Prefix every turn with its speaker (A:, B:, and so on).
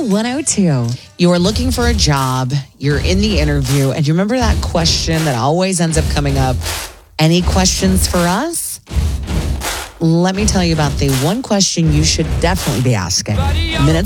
A: 102.
B: You're looking for a job, you're in the interview, and you remember that question that always ends up coming up? Any questions for us? Let me tell you about the one question you should definitely be asking. Minutes